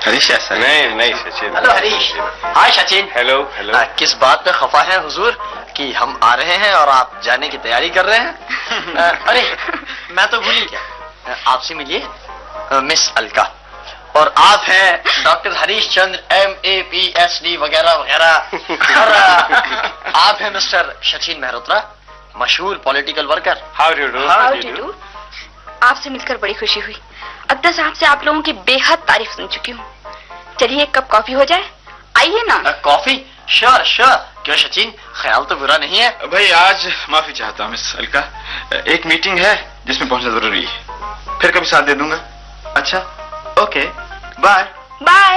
हरीश ऐसा नहीं सचिन। हेलो हरीश। हाय Sachin. Hello hello. किस बात पे खफा है हुजूर कि हम आ रहे हैं और आप जाने की तैयारी कर रहे हैं? अरे मैं तो भूल ही गया, आपसे मिलिए मिस अलका, और आप हैं doctor Harish Chandra MA PhD वगैरह वगैरह, और आप हैं मिस्टर सचिन मेहरोत्रा, मशहूर political worker. How do do? How do do? आपसे मिलकर बड़ी खुशी हुई। अब्दा साहब से आप लोगों की बेहद तारीफ सुन चुकी हूँ। चलिए एक कप कॉफी हो जाए, आइए ना। कॉफी? Sure sure. क्यों सचिन, ख्याल तो बुरा नहीं है? भाई आज माफी चाहता हूँ मिस अलका, एक मीटिंग है जिसमें पहुंचना जरूरी है, फिर कभी साथ दे दूंगा। अच्छा ओके, बाय बाय।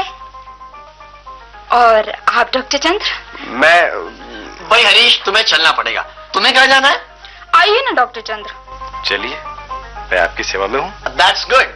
और आप डॉक्टर चंद्र? मैं भाई हरीश, तुम्हें चलना पड़ेगा। तुम्हें कहाँ जाना है? आइए ना डॉक्टर चंद्र। चलिए, मैं आपकी सेवा में हूँ। That's good.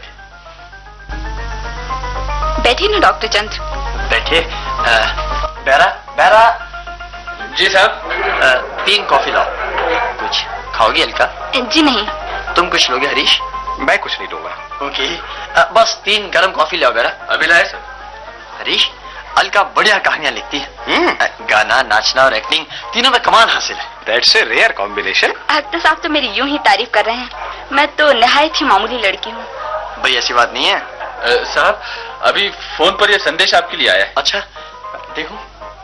बैठिए ना डॉक्टर चंद्र। बैठिए। बेरा बेरा। जी साहब। 3 कॉफी लाओ। कुछ खाओगी अलका? जी नहीं। तुम कुछ लोगे हरीश? मैं कुछ नहीं लूंगा। ओके, बस 3 गरम कॉफी लाओ बेरा। अभी लाए सर। हरीश, अलका बढ़िया कहानियां लिखती है। गाना, नाचना और एक्टिंग तीनों में कमाल हासिल है। That's a rare combination. अब्दा साहब तो मेरी यूं ही तारीफ कर रहे हैं, मैं तो नहायत ही मामूली लड़की हूँ। भाई ऐसी बात नहीं है। साहब, अभी फोन पर यह संदेश आपके लिए आया है। अच्छा देखो।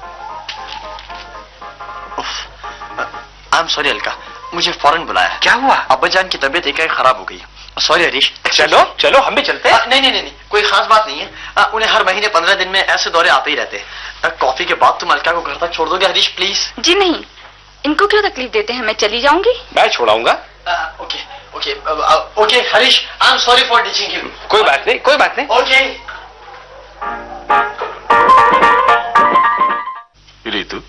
आई एम सॉरी अलका, मुझे फौरन बुलाया है। क्या हुआ? अब्बाजान की तबीयत एकाएक खराब हो गई। सॉरी हरीश। चलो चलो, हम भी चलते हैं। नहीं, कोई खास बात नहीं है। उन्हें हर महीने 15 दिन में ऐसे दौरे आते ही रहते हैं। कॉफी के बाद तुम अलका को घर तक छोड़ दोगे हरीश प्लीज? जी नहीं, इनको क्यों तकलीफ देते हैं, मैं चली जाऊंगी। मैं छोड़ाऊंगा। Okay okay okay Harish, I am sorry for teaching you. कोई बात नहीं, कोई बात नहीं। ओके। रितु,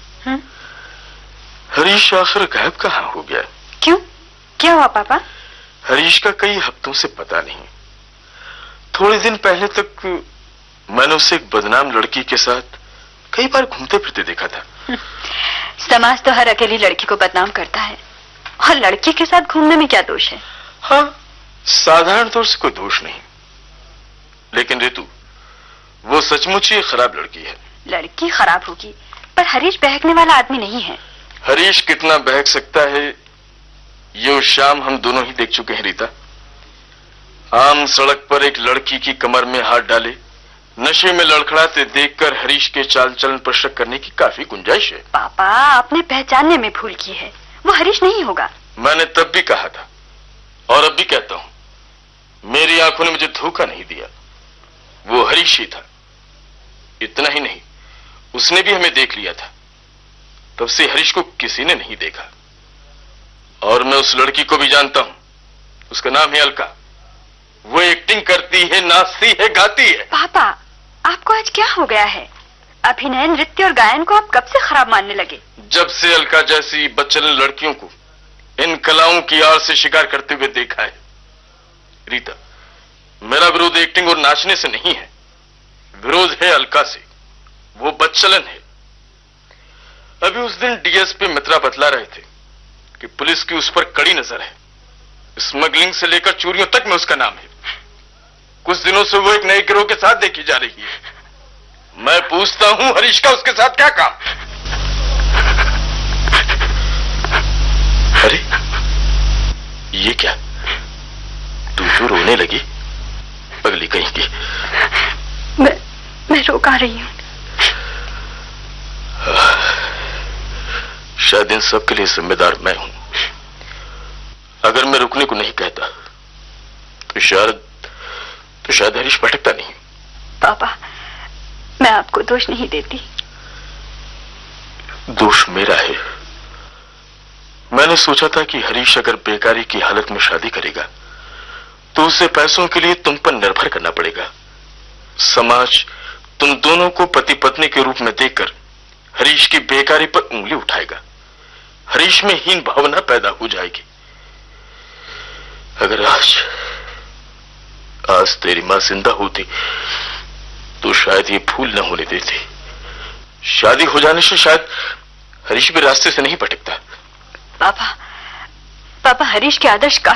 हरीश आखिर गायब कहाँ हो गया? क्यों, क्या हुआ पापा? हरीश का कई हफ्तों से पता नहीं। थोड़े दिन पहले तक मैंने उसे एक बदनाम लड़की के साथ कई बार घूमते फिरते देखा था। समाज तो हर अकेली लड़की को बदनाम करता है, और लड़की के साथ घूमने में क्या दोष है? हाँ, साधारण तौर से कोई दोष नहीं, लेकिन रितु, वो सचमुच ही खराब लड़की है। लड़की खराब होगी, पर हरीश बहकने वाला आदमी नहीं है। हरीश कितना बहक सकता है ये उस शाम हम दोनों ही देख चुके हैं रीता। आम सड़क पर एक लड़की की कमर में हाथ डाले नशे में लड़खड़ाते देखकर हरीश के चाल चलन पर शक करने की काफी गुंजाइश है। पापा, आपने पहचानने में भूल की है, वो हरीश नहीं होगा। मैंने तब भी कहा था और अब भी कहता हूं, मेरी आंखों ने मुझे धोखा नहीं दिया, वो हरीश ही था। इतना ही नहीं, उसने भी हमें देख लिया था। तब से हरीश को किसी ने नहीं देखा, और मैं उस लड़की को भी जानता हूं। उसका नाम है अलका। वो एक्टिंग करती है, नाचती है, गाती है। पापा, आपको आज क्या हो गया है? अभिनय, नृत्य और गायन को आप कब से खराब मानने लगे? जब से अलका जैसी बच्चन लड़कियों को इन कलाओं की आड़ से शिकार करते हुए देखा है। रीता, मेरा विरोध एक्टिंग और नाचने से नहीं है, विरोध है अलका से। वो बच्चलन है। अभी उस दिन डीएसपी मित्रा बतला रहे थे कि पुलिस की उस पर कड़ी नजर है। स्मगलिंग से लेकर चोरियों तक में उसका नाम है। कुछ दिनों से वो एक नए गिरोह के साथ देखी जा रही है। मैं पूछता हूं, हरीश का उसके साथ क्या काम? अरे ये क्या, तू तो रोने लगी अगली कहीं की। मैं रोक आ रही हूं। शायद इन सब के लिए जिम्मेदार मैं हूं। अगर मैं रुकने को नहीं कहता तो शायद हरीश भटकता नहीं। पापा, मैं आपको दोष नहीं देती। दोष मेरा है। मैंने सोचा था कि हरीश अगर बेकारी की हालत में शादी करेगा तो उसे पैसों के लिए तुम पर निर्भर करना पड़ेगा। समाज तुम दोनों को पति पत्नी के रूप में देखकर हरीश की बेकारी पर उंगली उठाएगा। हरीश में हीन भावना पैदा हो जाएगी। अगर आज तेरी मां जिंदा होती तो शायद ये भूल न होने देती। शादी हो जाने से शायद हरीश भी रास्ते से नहीं भटकता। पापा, हरीश के आदर्श